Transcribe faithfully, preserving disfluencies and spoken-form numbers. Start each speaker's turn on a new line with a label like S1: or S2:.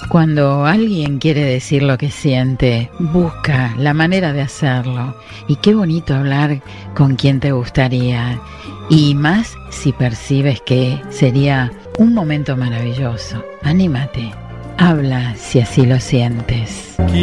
S1: Cuando alguien quiere decir lo que siente, busca la manera de hacerlo. Y qué bonito hablar con quien te gustaría. Y más si percibes que sería un momento maravilloso. Anímate, habla si así lo sientes.